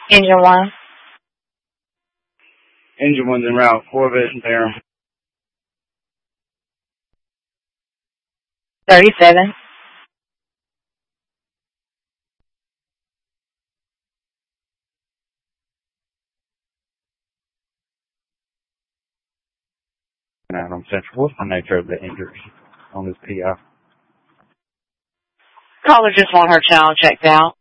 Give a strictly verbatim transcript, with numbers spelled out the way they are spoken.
Engine one. Engine one's en route. Corvette there. thirty-seven. Out on Central. What's the nature of the injury on this P I? Caller just want her child checked out.